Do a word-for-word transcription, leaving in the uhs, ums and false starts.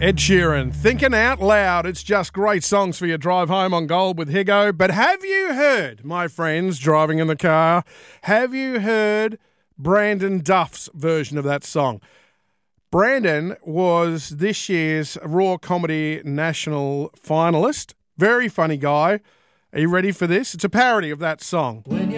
Ed Sheeran, Thinking Out Loud. It's just great songs for your drive home on Gold with Higo. But have you heard, my friends driving in the car, have you heard Brandon Duff's version of that song? Brandon was this year's Raw Comedy National finalist. Very funny guy. Are you ready for this? It's a parody of that song.